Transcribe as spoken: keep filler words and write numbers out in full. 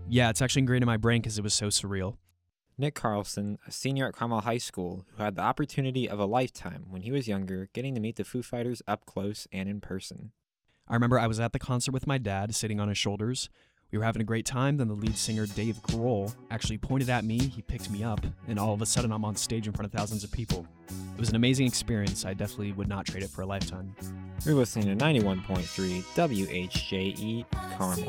Yeah, it's actually ingrained in my brain because it was so surreal. Nick Carlson, a senior at Cromwell High School, who had the opportunity of a lifetime when he was younger, getting to meet the Foo Fighters up close and in person. I remember I was at the concert with my dad, sitting on his shoulders. We were having a great time, then the lead singer, Dave Grohl, actually pointed at me, he picked me up, and all of a sudden I'm on stage in front of thousands of people. It was an amazing experience. I definitely would not trade it for a lifetime. You're listening to ninety-one point three W H J E Carmel.